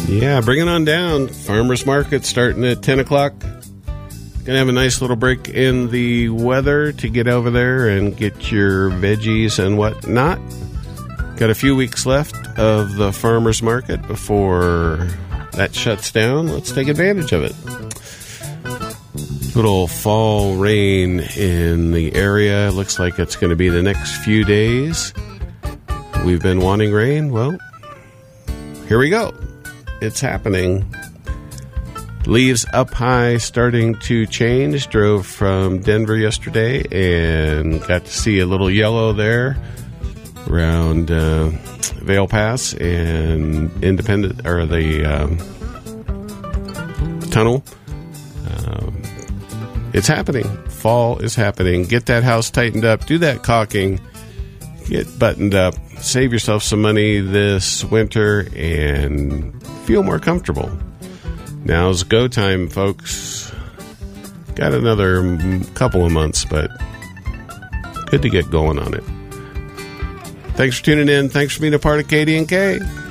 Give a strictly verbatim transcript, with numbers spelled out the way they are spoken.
Yeah, bring it on down. Farmers market starting at ten o'clock. Gonna have a nice little break in the weather to get over there and get your veggies and whatnot. Got a few weeks left of the farmers market before that shuts down. Let's take advantage of it. Little fall rain in the area. Looks like it's going to be the next few days. We've been wanting rain. Well, here we go. It's happening. Leaves up high starting to change. Drove from Denver yesterday and got to see a little yellow there around uh, Vail Pass and Independent, or the um, tunnel. Um, it's happening. Fall is happening. Get that house tightened up. Do that caulking. Get buttoned up. Save yourself some money this winter and feel more comfortable. Now's go time, folks. Got another couple of months, but good to get going on it. Thanks for tuning in. Thanks for being a part of K D and K.